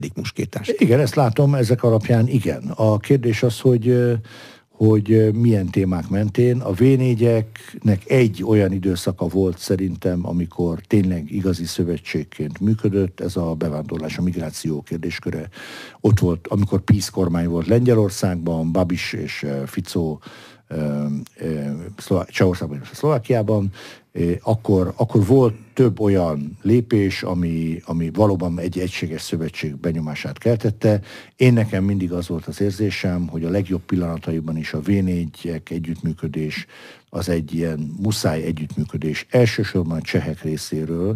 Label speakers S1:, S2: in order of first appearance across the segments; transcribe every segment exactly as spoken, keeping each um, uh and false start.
S1: muskétást.
S2: Igen, ezt látom, ezek alapján igen. A kérdés az, hogy, hogy milyen témák mentén. A vé négyeknek egy olyan időszaka volt szerintem, amikor tényleg igazi szövetségként működött, ez a bevándorlás, a migráció kérdésköre. Ott volt, amikor PiS kormány volt Lengyelországban, Babiš és Fico Csehországban és Szlovákiában, akkor, akkor volt több olyan lépés, ami, ami valóban egy egységes szövetség benyomását keltette. Én nekem mindig az volt az érzésem, hogy a legjobb pillanataiban is a vé négyek együttműködés az egy ilyen muszáj együttműködés elsősorban a csehek részéről,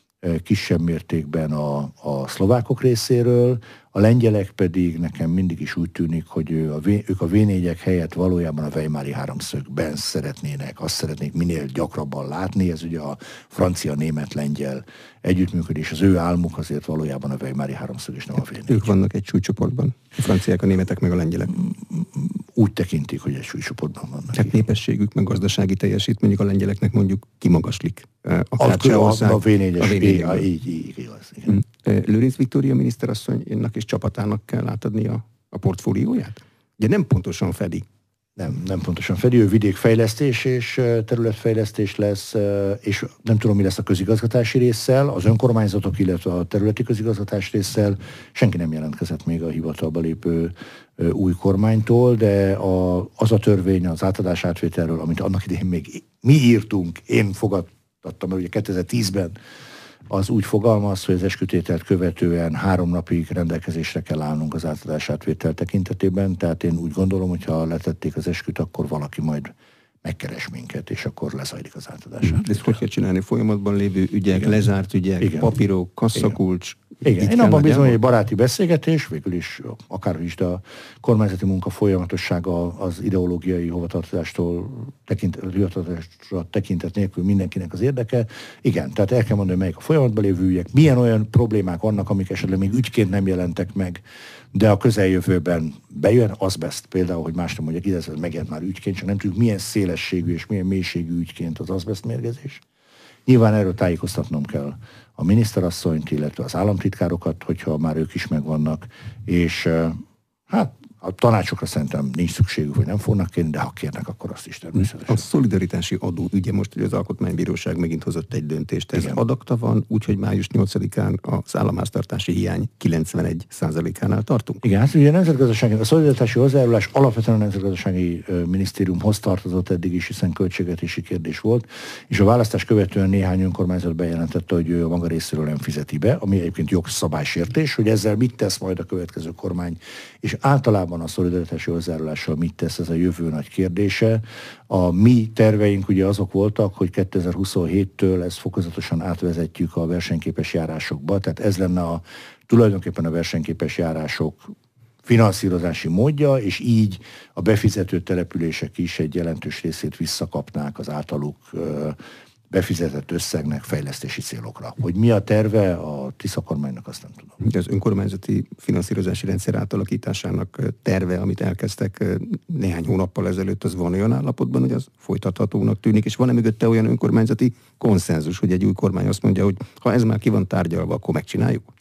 S2: kisebb mértékben a, a szlovákok részéről, a lengyelek pedig nekem mindig is úgy tűnik, hogy ő a, ők a vé négyek helyett valójában a Weimari háromszögben szeretnének, azt szeretnék minél gyakrabban látni, ez ugye a francia-német-lengyel együttműködés, az ő álmuk azért valójában a Weimari háromszög és nem a vé négy.
S1: Ők vannak egy súlycsoportban, a franciák, a németek meg a lengyelek.
S2: Úgy tekintik, hogy egy súlycsoportban vannak.
S1: Tehát népességük, meg gazdasági teljesítményük a lengyeleknek mondjuk kimagaslik.
S2: A, a, a vé négyes, így, így, így igaz. Igen.
S1: Lőrinc Viktória miniszterasszonynak és csapatának kell átadni a, a portfólióját? Ugye nem pontosan fedi.
S2: Nem, nem pontosan fedi, ő vidékfejlesztés és területfejlesztés lesz, és nem tudom, mi lesz a közigazgatási résszel, az önkormányzatok, illetve a területi közigazgatás résszel. Senki nem jelentkezett még a hivatalba lépő új kormánytól, de a, az a törvény az átadás átvételről, amit annak idején még mi írtunk, én fogadtattam, mert ugye kétezer-tízben az úgy fogalmaz, hogy az eskütételt követően három napig rendelkezésre kell állnunk az átadás átvétel tekintetében, tehát én úgy gondolom, hogy ha letették az esküt, akkor valaki majd megkeres minket, és akkor lezajlik az átadás átvétel.
S1: Ezt hogy kell csinálni? Folyamatban lévő ügyek, igen, lezárt ügyek, igen, papírok, kasszakulcs.
S2: Igen, igen. Én abban bizony, hogy egy baráti beszélgetés, végül is akárhogy is, de a kormányzati munka folyamatossága az ideológiai hovatartozástól tekint, tekintet nélkül mindenkinek az érdeke. Igen, tehát el kell mondani, melyik a folyamatban lévő ügyek, milyen olyan problémák vannak, amik esetleg még ügyként nem jelentek meg, de a közeljövőben bejön, azbest például, hogy más nem mondjak, ide ez megjelent már ügyként, csak nem tudjuk milyen szélességű és milyen mélységű ügyként az azbest mérgezés. Nyilván erről tájékoztatnom kell a miniszterasszonyt, illetve az államtitkárokat, hogyha már ők is megvannak, és hát a tanácsokra szerintem nincs szükségük, hogy nem fognak kérni, de ha kérnek, akkor azt is természetesen.
S1: A szolidaritási adó ügye, most hogy az Alkotmánybíróság megint hozott egy döntést, ez adakta van, úgyhogy május nyolcadikán az államháztartási hiány kilencvenegy százalékánál tartunk.
S2: Igen, hát ugye a nemzetgazdasági, a szolidaritási hozzájárulás alapvetően a nemzetgazdasági minisztériumhoz tartozott eddig is, hiszen költségvetési kérdés volt, és a választás követően néhány önkormányzat bejelentette, hogy ő a maga részéről nem fizeti be, ami egyébként jogszabálysértés, hogy ezzel mit tesz majd a következő kormány, és általában a szolidaritási hozzájárulással mit tesz, ez a jövő nagy kérdése. A mi terveink ugye azok voltak, hogy kétezer-huszonhéttől ezt fokozatosan átvezetjük a versenyképes járásokba, tehát ez lenne a, tulajdonképpen a versenyképes járások finanszírozási módja, és így a befizető települések is egy jelentős részét visszakapnák az általuk befizetett összegnek fejlesztési célokra. Hogy mi a terve a Tisza kormánynak, azt nem tudom.
S1: Az önkormányzati finanszírozási rendszer átalakításának terve, amit elkezdtek néhány hónappal ezelőtt, az van olyan állapotban, hogy az folytathatónak tűnik, és van-e mögötte olyan önkormányzati konszenzus, hogy egy új kormány azt mondja, hogy ha ez már ki van tárgyalva, akkor megcsináljuk?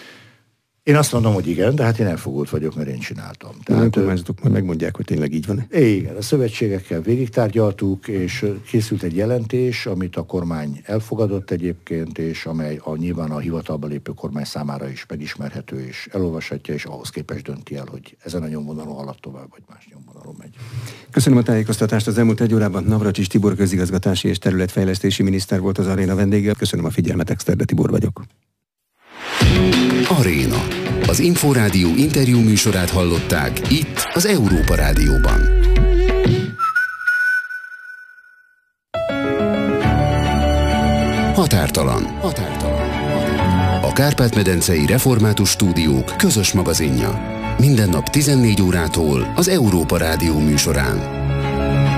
S2: Én azt mondom, hogy igen, de hát én elfogult vagyok, mert én csináltam.
S1: Tehát, a önkormányzatok majd megmondják, hogy tényleg így van-e?
S2: Igen, a szövetségekkel végigtárgyaltuk, és készült egy jelentés, amit a kormány elfogadott egyébként, és amely a, nyilván a hivatalba lépő kormány számára is megismerhető, és elolvashatja, és ahhoz képest dönti el, hogy ezen a nyomvonalon halad tovább, vagy más nyomvonalon megy.
S1: Köszönöm a tájékoztatást. Az elmúlt egy órában Navracsics Tibor közigazgatási és területfejlesztési miniszter volt az Aréna vendége. Köszönöm a figyelmet, Exterde Tibor vagyok.
S3: Aréna. Az Inforádió interjú műsorát hallották itt az Európa Rádióban. Határtalan. Határtalan. A Kárpát-medencei Református Stúdiók közös magazinja. Minden nap tizennégy órától az Európa Rádió műsorán.